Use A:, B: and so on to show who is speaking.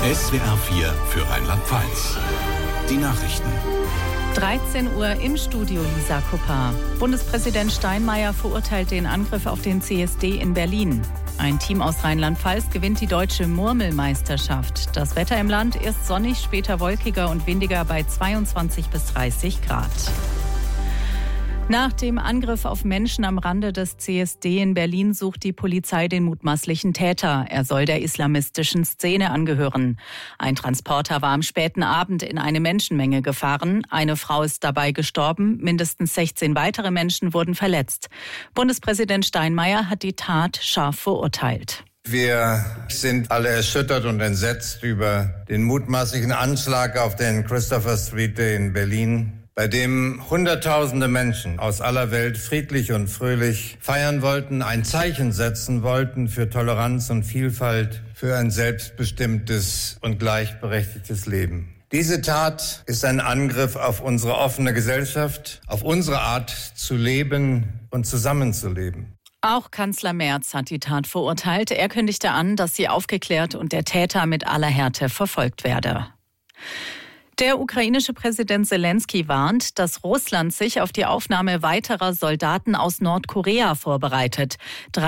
A: SWR 4 für Rheinland-Pfalz. Die Nachrichten.
B: 13 Uhr im Studio, Lisa Kuppar. Bundespräsident Steinmeier verurteilt den Angriff auf den CSD in Berlin. Ein Team aus Rheinland-Pfalz gewinnt die deutsche Murmelmeisterschaft. Das Wetter im Land ist sonnig, später wolkiger und windiger bei 22 bis 30 Grad. Nach dem Angriff auf Menschen am Rande des CSD in Berlin sucht die Polizei den mutmaßlichen Täter. Er soll der islamistischen Szene angehören. Ein Transporter war am späten Abend in eine Menschenmenge gefahren. Eine Frau ist dabei gestorben. Mindestens 16 weitere Menschen wurden verletzt. Bundespräsident Steinmeier hat die Tat scharf verurteilt.
C: Wir sind alle erschüttert und entsetzt über den mutmaßlichen Anschlag auf den Christopher Street in Berlin, bei dem Hunderttausende Menschen aus aller Welt friedlich und fröhlich feiern wollten, ein Zeichen setzen wollten für Toleranz und Vielfalt, für ein selbstbestimmtes und gleichberechtigtes Leben. Diese Tat ist ein Angriff auf unsere offene Gesellschaft, auf unsere Art zu leben und zusammenzuleben.
B: Auch Kanzler Merz hat die Tat verurteilt. Er kündigte an, dass sie aufgeklärt und der Täter mit aller Härte verfolgt werde. Der ukrainische Präsident Selenskyj warnt, dass Russland sich auf die Aufnahme weiterer Soldaten aus Nordkorea vorbereitet.